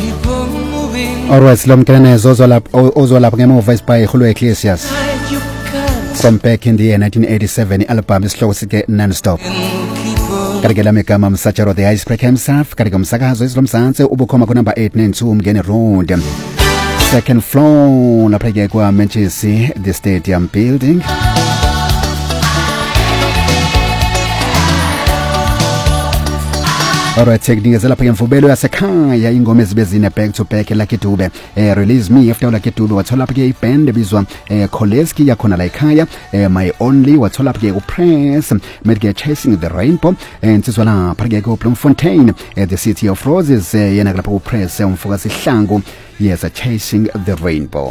Alright, silomkelenezo ozolapha ngemuva isibhayi ihulu Ecclesias from back in the year 1987 album isihloko sike Non-Stop. Karikela megama msacharo the icebreaker himself karika msakazo isilomzantsi ubukhoma ku number 892 Mgeni Road, second floor lapha ke kwa Manchester the Stadium building. Alright, technique lapha ngemvubelo yasekhaya ingoma ezibezine back to back Lucky Dube release me after Lucky Dube wathola lapha ke iband ebizwa Koleski yakhona la ekhaya, my only wathola lapha ke uPress medike Chasing the Rainbow insizwa lapha ke uBloemfontein the City of Roses yena lapha uPress umfoka sihlangu yes Chasing the Rainbow.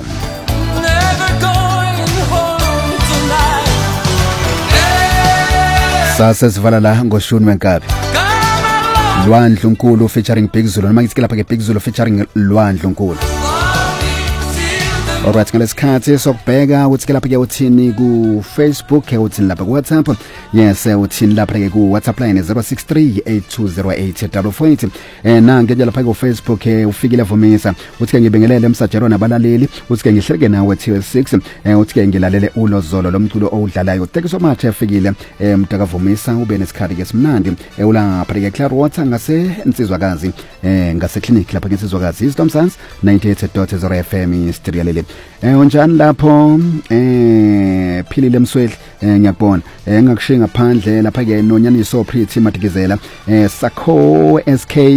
Sasa sivala la ngoshuni wenkabi Lwandle Nkulu featuring Big Zulu noma ngithi lapha ke Big Zulu featuring Lwandle Nkulu. Alright, ngalesikhathi sokubheka uthi lapha ke uthini ku Facebook uthini lapha ku WhatsApp. Yes, uthini lapha ke ku WhatsApp line 0638208848. Na ngeke lapha ku Facebook ufikile Vumisa uthi ke ngibingelele emsajero nabalaleli uthi ke ngihleke nawe TL6 uthi ke ngilalele ulozolo lomculo owudlalayo. Thank you so much efikile mtaka Vumisa ube nesikhathi ke simnandi ulapha ke Clearwater ngase insizwakazi ngase clinic lapha ke insizwakazi Wisdom Sons 98.0 FM Strialele. Unjani lapho Philile Msweli ngiyabona ngakushiya ngaphandle lapha ke nonyaniso Pretty Matikizela Sakho SK